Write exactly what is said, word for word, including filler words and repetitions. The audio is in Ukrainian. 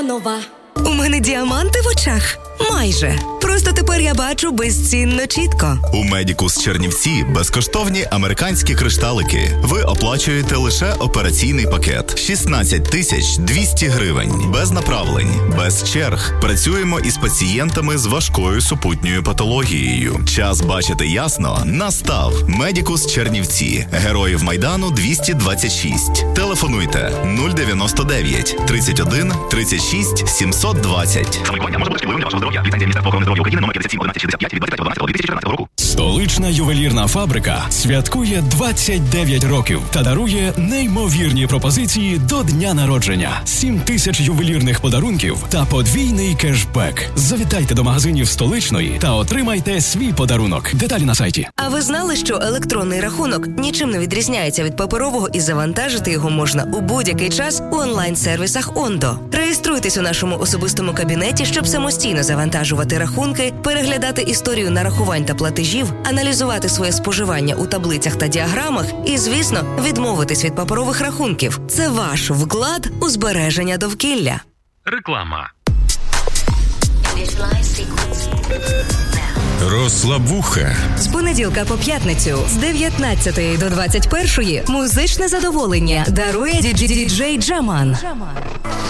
Нова. У мене діаманти в очах? Майже. Просто тепер я бачу безцінно чітко. У Медікус Чернівці безкоштовні американські кришталики. Ви оплачуєте лише операційний пакет. шістнадцять тисяч двісті гривень. Без направлень, без черг. Працюємо із пацієнтами з важкою супутньою патологією. Час бачити ясно настав. Медікус Чернівці. Героїв Майдану двісті двадцять шість. Телефонуйте нуль дев'яносто дев'ять тридцять один тридцять шість сімсот двадцять. Самолікування може бути шкідливим для вашого здоров'я. Вітання Міністерства охорони здоров'я України номер п'ятдесят сім одинадцять шістдесят п'ять від двадцять третього дві тисячі чотирнадцятого року. Столична ювелірна фабрика святкує двадцять дев'ять років та дарує неймовірні пропозиції до дня народження. сім тисяч ювелірних подарунків та подвійний кешбек. Завітайте до магазинів Столичної та отримайте свій подарунок. Деталі на сайті. А ви знали, що електронний рахунок нічим не відрізняється від паперового і завантажити його можна у будь-який час у онлайн-сервісах Ондо? Реєструйтесь у нашому особистому кабінеті, щоб самостійно завантажувати рахунки, переглядати історію нарахувань та платежів, аналізувати своє споживання у таблицях та діаграмах і, звісно, відмовитись від паперових рахунків. Це ваш вклад у збереження довкілля. Реклама. Розслабуха. З понеділка по п'ятницю з дев'ятнадцятої до двадцять першої музичне задоволення дарує діджей Джаман.